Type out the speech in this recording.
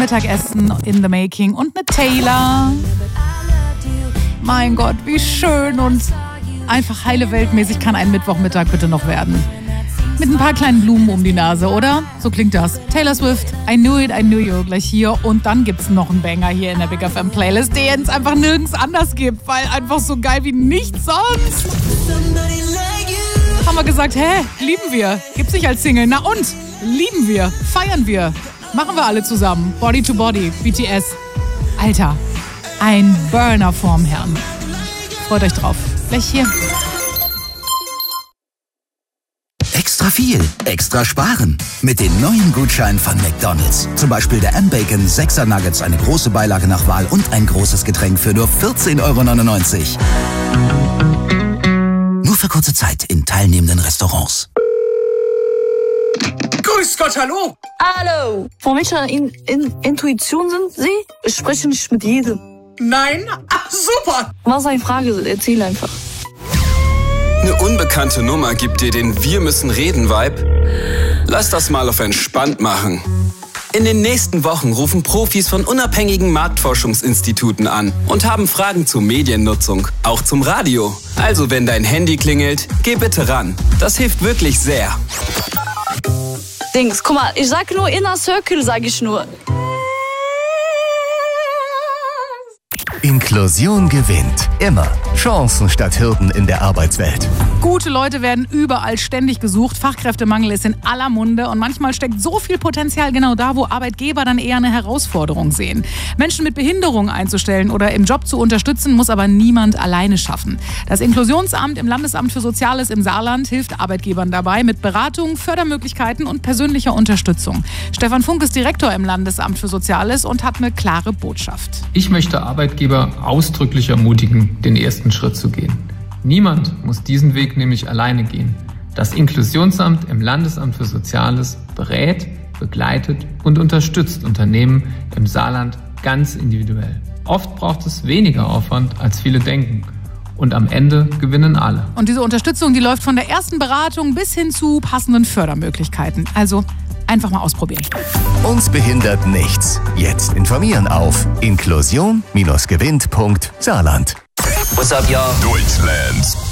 Mittagessen in the making und mit Taylor. Mein Gott, wie schön und einfach heile Weltmäßig kann ein Mittwochmittag bitte noch werden. Mit ein paar kleinen Blumen um die Nase, oder? So klingt das. Taylor Swift, I Knew It, I Knew You, gleich hier. Und dann gibt's noch einen Banger hier in der Big FM Playlist, den es einfach nirgends anders gibt, weil einfach so geil wie nichts sonst. Haben wir gesagt, lieben wir. Gibt's nicht als Single. Na und? Lieben wir. Feiern wir. Machen wir alle zusammen. Body to Body, BTS. Alter, ein Burner vorm Herrn. Freut euch drauf. Gleich hier. Extra viel, extra sparen. Mit den neuen Gutscheinen von McDonald's. Zum Beispiel der M-Bacon 6er Nuggets, eine große Beilage nach Wahl und ein großes Getränk für nur 14,99 €. Nur für kurze Zeit in teilnehmenden Restaurants. Grüß Gott, hallo! Hallo! Von welcher Intuition sind Sie? Ich spreche nicht mit jedem. Nein? Ach, super! Was ist eine Frage? Erzähl einfach. Eine unbekannte Nummer gibt dir den Wir-müssen-reden-Vibe? Lass das mal auf entspannt machen. In den nächsten Wochen rufen Profis von unabhängigen Marktforschungsinstituten an und haben Fragen zur Mediennutzung, auch zum Radio. Also wenn dein Handy klingelt, geh bitte ran. Das hilft wirklich sehr. Dings, guck mal, ich sag nur Inner Circle, sag ich nur. Inklusion gewinnt. Immer. Chancen statt Hürden in der Arbeitswelt. Gute Leute werden überall ständig gesucht. Fachkräftemangel ist in aller Munde und manchmal steckt so viel Potenzial genau da, wo Arbeitgeber dann eher eine Herausforderung sehen. Menschen mit Behinderung einzustellen oder im Job zu unterstützen, muss aber niemand alleine schaffen. Das Inklusionsamt im Landesamt für Soziales im Saarland hilft Arbeitgebern dabei mit Beratung, Fördermöglichkeiten und persönlicher Unterstützung. Stefan Funk ist Direktor im Landesamt für Soziales und hat eine klare Botschaft. Ich möchte Arbeitgeber ausdrücklich ermutigen, den ersten Schritt zu gehen. Niemand muss diesen Weg nämlich alleine gehen. Das Inklusionsamt im Landesamt für Soziales berät, begleitet und unterstützt Unternehmen im Saarland ganz individuell. Oft braucht es weniger Aufwand, als viele denken. Und am Ende gewinnen alle. Und diese Unterstützung, die läuft von der ersten Beratung bis hin zu passenden Fördermöglichkeiten. Also einfach mal ausprobieren. Uns behindert nichts. Jetzt informieren auf inklusion-gewinnt.saarland. What's up, y'all? Deutschlands